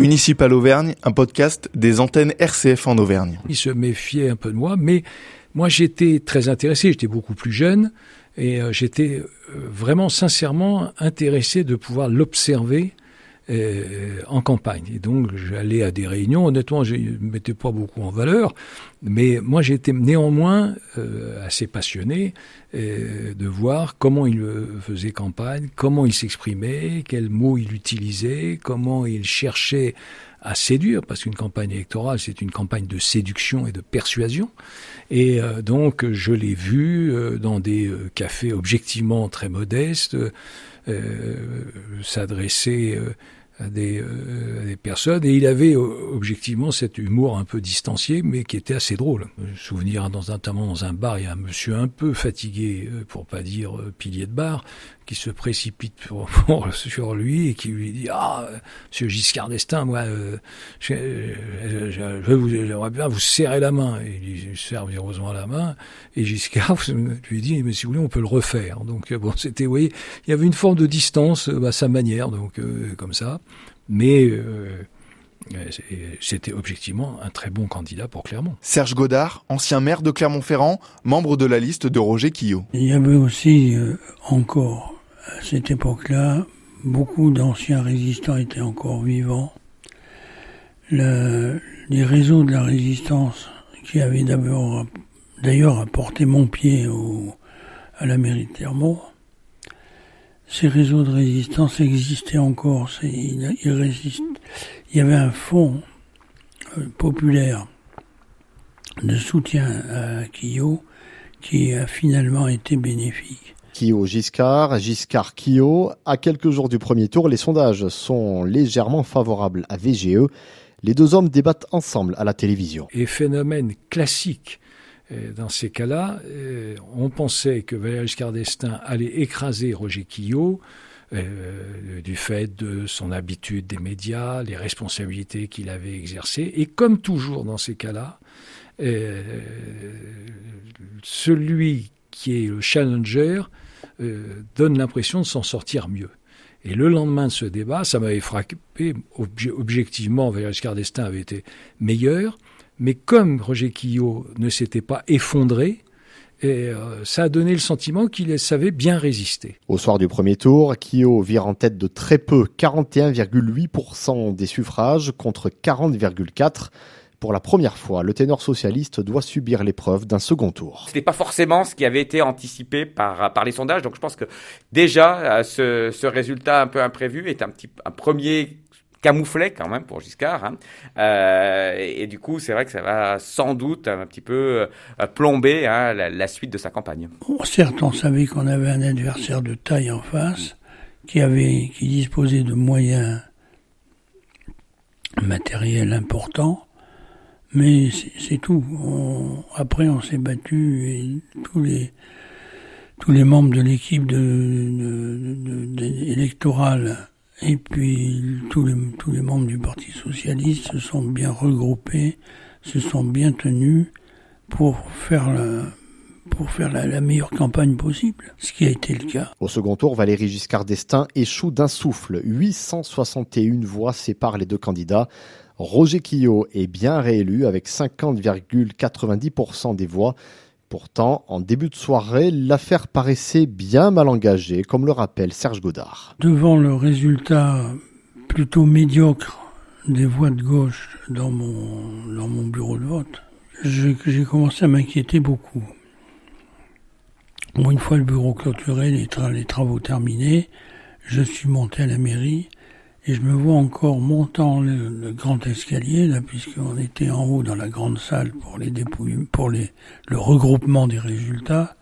Municipal Auvergne, un podcast des antennes RCF en Auvergne. Il se méfiait un peu de moi, mais moi j'étais très intéressé, j'étais beaucoup plus jeune et j'étais vraiment sincèrement intéressé de pouvoir l'observer en campagne. Et donc j'allais à des réunions, honnêtement je ne mettais pas beaucoup en valeur, mais moi j'étais néanmoins assez passionné de voir comment il faisait campagne, comment il s'exprimait, quels mots il utilisait, comment il cherchait à séduire, parce qu'une campagne électorale, c'est une campagne de séduction et de persuasion. Et donc, je l'ai vu dans des cafés objectivement très modestes, s'adresser à des personnes, et il avait objectivement cet humour un peu distancié, mais qui était assez drôle. Je me souviens notamment dans un bar, il y a un monsieur un peu fatigué, pour pas dire pilier de bar, qui se précipite sur lui et qui lui dit « Ah, monsieur Giscard d'Estaing, moi, j'aimerais bien vous serrer la main. » Et il lui serre heureusement la main, et Giscard lui dit « Mais si vous voulez, on peut le refaire. » Donc bon, c'était, vous voyez, il y avait une forme de distance à sa manière, donc comme ça. Mais c'était objectivement un très bon candidat pour Clermont. Serge Godard, ancien maire de Clermont-Ferrand, membre de la liste de Roger Quillot. Il y avait aussi encore, à cette époque-là, beaucoup d'anciens résistants étaient encore vivants. Les réseaux de la résistance qui avaient d'ailleurs apporté mon pied à la mairie de Clermont, ces réseaux de résistance existaient encore. Il y avait un fonds populaire de soutien à Quillot qui a finalement été bénéfique. Quillot-Giscard, Giscard-Quillot. À quelques jours du premier tour, les sondages sont légèrement favorables à VGE. Les deux hommes débattent ensemble à la télévision. Et phénomène classique. Dans ces cas-là, on pensait que Valéry Giscard d'Estaing allait écraser Roger Quillot du fait de son habitude des médias, les responsabilités qu'il avait exercées. Et comme toujours dans ces cas-là, celui qui est le challenger donne l'impression de s'en sortir mieux. Et le lendemain de ce débat, ça m'avait frappé. Objectivement, Valéry Giscard d'Estaing avait été meilleur. Mais comme Roger Quillot ne s'était pas effondré, ça a donné le sentiment qu'il savait bien résister. Au soir du premier tour, Quillot vire en tête de très peu, 41,8% des suffrages contre 40,4%. Pour la première fois, le ténor socialiste doit subir l'épreuve d'un second tour. C'était pas forcément ce qui avait été anticipé par les sondages. Donc je pense que déjà, ce résultat un peu imprévu est un premier camouflet quand même pour Giscard, et du coup c'est vrai que ça va sans doute un petit peu plomber la suite de sa campagne. Bon, certes, on savait qu'on avait un adversaire de taille en face qui disposait de moyens matériels importants, mais c'est tout. Après on s'est battu et tous les membres de l'équipe électorale et puis tous les membres du Parti socialiste se sont bien regroupés, se sont bien tenus pour faire la meilleure campagne possible, ce qui a été le cas. Au second tour, Valéry Giscard d'Estaing échoue d'un souffle. 861 voix séparent les deux candidats. Roger Quillot est bien réélu avec 50,90% des voix. Pourtant, en début de soirée, l'affaire paraissait bien mal engagée, comme le rappelle Serge Godard. Devant le résultat plutôt médiocre des voix de gauche dans mon bureau de vote, j'ai commencé à m'inquiéter beaucoup. Bon, une fois le bureau clôturé, les travaux terminés, je suis monté à la mairie et je me vois encore montant le grand escalier, là, puisqu'on était en haut dans la grande salle pour le regroupement des résultats.